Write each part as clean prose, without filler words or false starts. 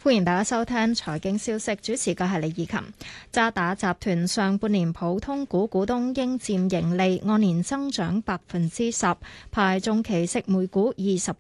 歡迎大家收聽財經消息，主持嘅係李以琴。渣打集團上半年普通股股東應佔盈利按年增長10%，派中期息每股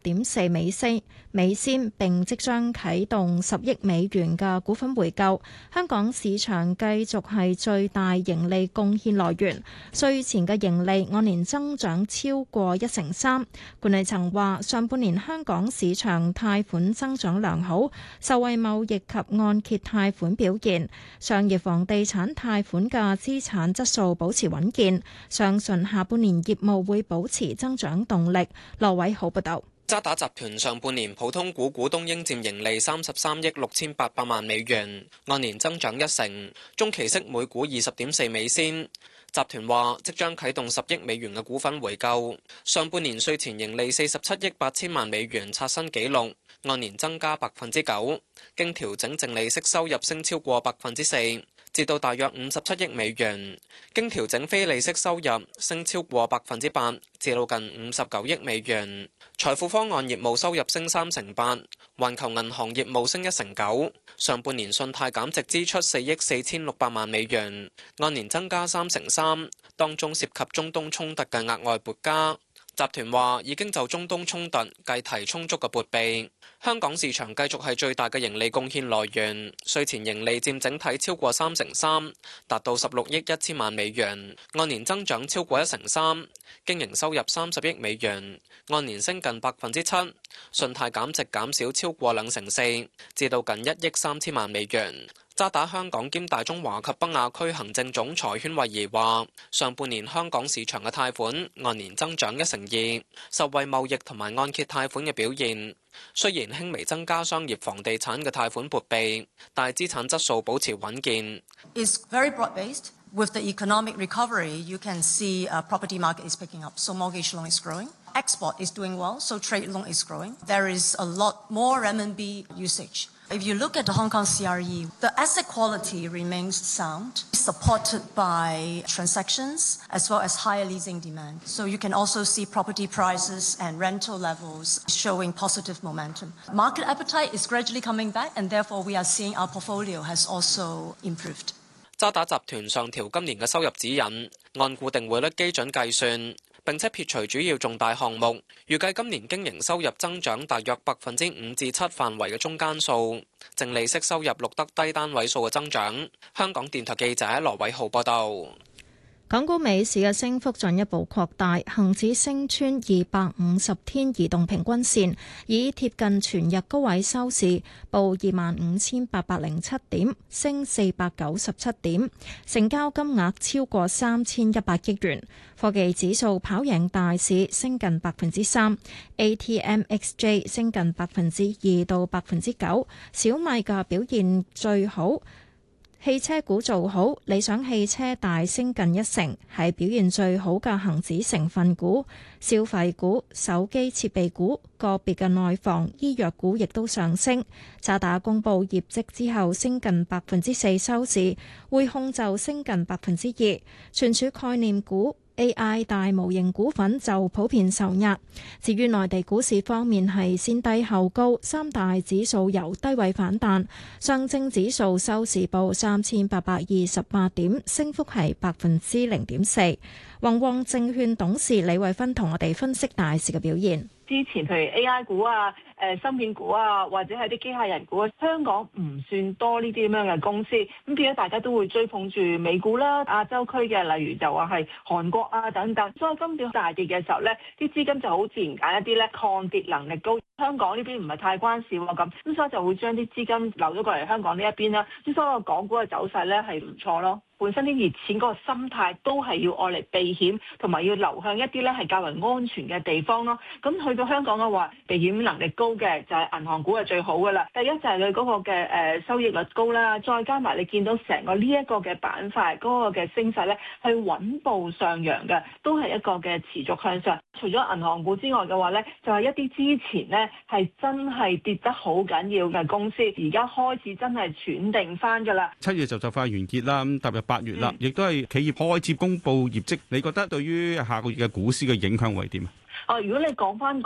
20.4美仙，並即將啟動10億美元嘅股份回購。香港市場繼續係最大盈利貢獻來源，稅前嘅盈利按年增長超過13%。管理層話，上半年香港市場貸款增長良好，受惠貿易及按揭貸款表現，商業房地產貸款嘅資產質素保持穩健，相信下半年業務會保持增長動力。羅偉豪報道。 渣打集團上半年普通股股東應佔盈利33億6800萬美元，按年增長1%，中期息每股20.4美仙。集團話即將啟動10億美元嘅股份回購，上半年稅前盈利47億8000萬美元，刷新紀錄，按年增加9%，經調整淨利息收入升超過4%，至到大約57億美元，經調整非利息收入升超過8%，至到近59億美元。財富方案業務收入升3%，環球銀行業務升1%，上半年信貸減值支出4億4600萬美元，按年增加3%，當中涉及中東衝突嘅額外撥加。集團話已經就中東衝突計提充足嘅撥備。香港市場繼續係最大嘅盈利貢獻來源，稅前盈利佔整體超過3%，達到16億1000萬美元，按年增長超過1%。經營收入30億美元，按年升近7%，信貸減值減少超過2成4，至到近1億3000萬美元。渣打香港兼大中華及北亞區行政總裁禤惠儀話：上半年香港市場嘅貸款按年增長1%，受惠貿易同埋按揭貸款嘅表現。雖然輕微增加商業房地產嘅貸款撥備，但係資產質素保持穩健。 It's very broad-based. With the economic recovery, you can see property market is picking up. So mortgage loan is growing. Export is doing well. So trade loan is growing. There is a lot more renminbi usage. If you look at the Hong Kong CRE, the asset quality remains sound, supported by transactions as well as higher leasing demand. So you can also see property prices and rental levels showing positive momentum. Market appetite is gradually coming back, and therefore we are seeing our portfolio has also improved. 渣打集團上調今年嘅收入指引，按固定匯率基準計算，並且撇除主要重大項目，預計今年經營收入增長大約5%至7%範圍嘅中間數，淨利息收入錄得低單位數嘅增長。香港電台記者羅偉浩報道。 港股尾市嘅升幅進一步擴大，恒指升穿250天移動平均線，以貼近全日高位收市，報25,807點，升497點，成交金額超過3100億元。科技指數跑贏大市，升近3%，ATMXJ 升近2%到9%，小米嘅表現最好。汽車股做好，理想汽車大升近1%，係表現最好嘅恒指成分股。消費股、手機設備股、個別嘅內房、醫藥股亦都上升。渣打公布業績之後升近4%收市，匯控就升近2%。存儲概念股、AI 大模型股份就普遍受壓。至於內地股市方面係先低後高，三大指數由低位反彈。上證指數收市報3828點，升幅係0.4%。宏旺證券董事李慧芬同我哋分析大市嘅表現。 之前譬如 AI 股啊、芯片股啊，或者係啲機械人股啊，香港唔算多呢啲咁樣嘅公司，咁變咗大家都會追捧住美股啦、亞洲區嘅，例如就話係韓國啊等等。所以今次大跌嘅時候咧，啲資金就好自然揀一啲咧抗跌能力高。香港呢邊唔係太關事喎，咁所以就會將啲資金流咗過嚟香港呢一邊啦。咁所以個港股嘅走勢咧係唔錯咯。本身啲熱錢嗰個心態都係要愛嚟避險，同埋要流向一啲咧係較為安全嘅地方咯。咁去到香港嘅話，避險能力高嘅就係銀行股係最好噶啦。第一就係佢嗰個嘅收益率高啦，再加埋你見到成個呢一個嘅板塊嗰個嘅升勢咧係穩步上揚嘅，都係一個嘅持續向上。除咗銀行股之外嘅話咧，就係一啲之前咧係真係跌得好緊要嘅公司，而家開始真係喘定翻噶啦。 7月就快完結啦，咁踏入8月啦，亦都係企業開始公布業績，你覺得對於下個月嘅股市嘅影響會係點啊？ 如果你講翻